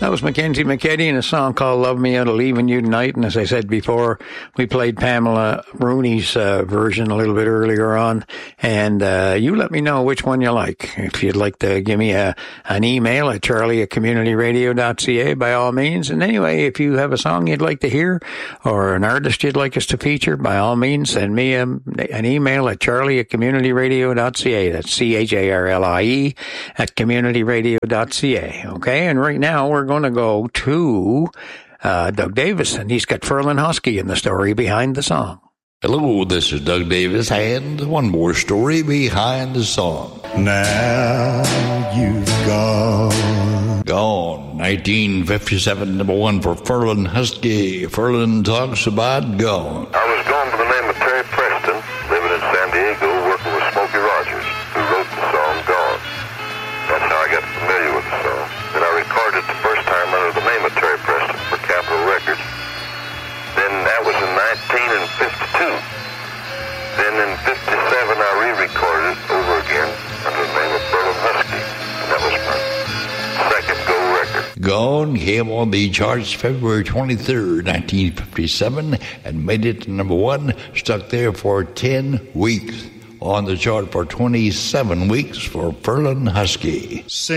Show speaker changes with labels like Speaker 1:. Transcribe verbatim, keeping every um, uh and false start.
Speaker 1: That was Mackenzie McKetty in a song called Love Me Out of Leaving You Tonight. And as I said before, we played Pamela Rooney's uh, version a little bit earlier on. And uh, you let me know which one you like. If you'd like to give me a an email at charlie at community radio dot c a, by all means. And anyway, if you have a song you'd like to hear or an artist you'd like us to feature, by all means, send me a, an email at charlie at community radio dot c a. That's C H A R L I E at community radio dot c a. Okay, and right now we're going to go to uh, Doug Davis, and he's got Ferlin Husky in the story behind the song.
Speaker 2: Hello, this is Doug Davis, and one more story behind the song.
Speaker 3: Now you've gone.
Speaker 2: Gone. nineteen fifty-seven, number one for Ferlin Husky. Ferlin talks about Gone.
Speaker 4: I was gone by the name of Terry Preston, living in San Diego, working with Smokey Rogers, who wrote the song Gone. That's how I got familiar with the song. Then I recorded it the first time under the name of Terry Preston for Capitol Records. Then that was in nineteen fifty-two. Then in fifty-seven I re-recorded it over again under the name of Ferlin Husky. And that was my second Go record.
Speaker 2: Gone came on the charts February twenty-third, nineteen fifty-seven, and made it to number one, stuck there for ten weeks. On the chart for twenty-seven weeks for Ferlin Husky.